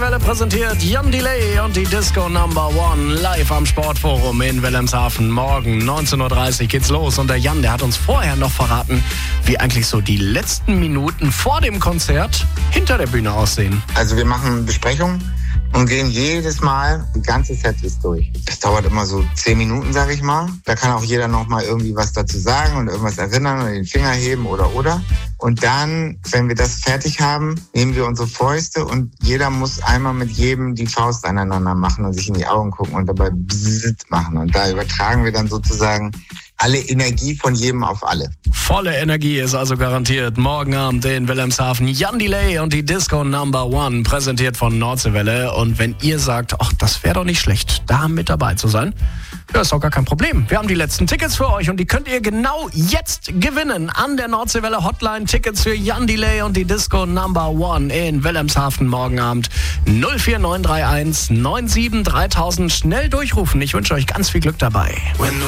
Welle präsentiert Jan Delay und die Disco Number One live am Sportforum in Wilhelmshaven. Morgen 19.30 Uhr geht's los und der Jan, der hat uns vorher noch verraten, wie eigentlich so die letzten Minuten vor dem Konzert hinter der Bühne aussehen. Also wir machen Besprechungen und gehen jedes Mal die ganze Setlist durch. Das dauert immer so 10 Minuten, sage ich mal. Da kann auch jeder noch mal irgendwie was dazu sagen und irgendwas erinnern oder den Finger heben oder. Und dann, wenn wir das fertig haben, nehmen wir unsere Fäuste und jeder muss einmal mit jedem die Faust aneinander machen und sich in die Augen gucken und dabei bzzzt machen. Und da übertragen wir dann sozusagen alle Energie von jedem auf alle. Volle Energie ist also garantiert. Morgen Abend in Wilhelmshaven. Jan Delay und die Disco Number One, präsentiert von Nordseewelle. Und wenn ihr sagt, ach, das wäre doch nicht schlecht, da mit dabei zu sein, ja, ist doch gar kein Problem. Wir haben die letzten Tickets für euch und die könnt ihr genau jetzt gewinnen. An der Nordseewelle Hotline Tickets für Jan Delay und die Disco Number One in Wilhelmshaven morgen Abend. 04931 97 3000. Schnell durchrufen. Ich wünsche euch ganz viel Glück dabei.